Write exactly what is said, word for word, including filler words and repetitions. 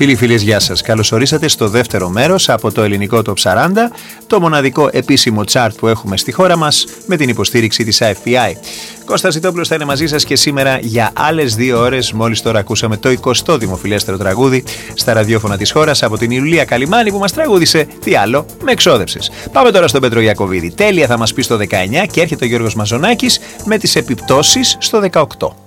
Φίλοι, φίλες, γεια σας. Καλώς ορίσατε στο δεύτερο μέρος από το ελληνικό Top σαράντα, το μοναδικό επίσημο chart που έχουμε στη χώρα μας με την υποστήριξη της άι εφ πι άι. Κώστας Ζητόπουλος θα είναι μαζί σας και σήμερα για άλλες δύο ώρες. Μόλις τώρα ακούσαμε το εικοστό δημοφιλέστερο τραγούδι στα ραδιόφωνα της χώρας από την Ιουλία Καλιμάνη που μας τραγούδισε, τι άλλο, με εξόδευσες. Πάμε τώρα στον Πέτρο Ιακωβίδη. Τέλεια θα μας πει στο δεκαεννιά και έρχεται ο Γιώργος Μαζονάκης με τις επιπτώσεις στο δεκαοκτώ.